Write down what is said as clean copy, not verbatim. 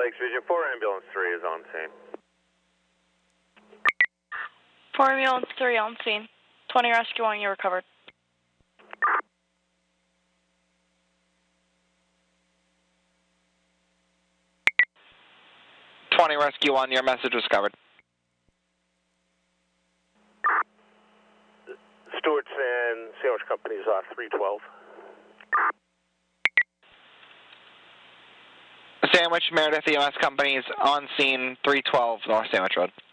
Lakes Region 4, Ambulance 3 is on scene. 4 Ambulance 3 on scene. 20 Rescue 1, you recovered. Rescue 1, your message was covered. Stewart's and Sandwich Company's 312. Sandwich, Meredith EMS Companies on scene 312 North Sandwich Road.